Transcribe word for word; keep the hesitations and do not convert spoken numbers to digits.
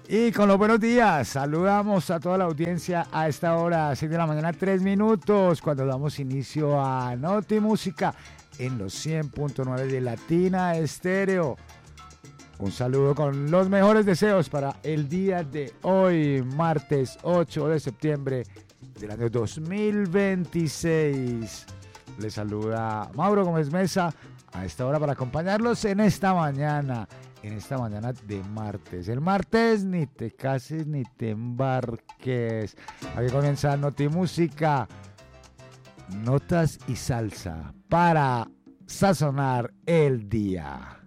Y con los buenos días, saludamos a toda la audiencia a esta hora, seis de la mañana, tres minutos, cuando damos inicio a Noti Música en los cien punto nueve de Latina Estéreo. Un saludo con los mejores deseos para el día de hoy, martes ocho de septiembre del año dos mil veintiséis. Les saluda Mauro Gómez Mesa a esta hora para acompañarlos en esta mañana. En esta mañana de martes. El martes ni te cases ni te embarques. Aquí comienza Noti Música. Notas y salsa para sazonar el día.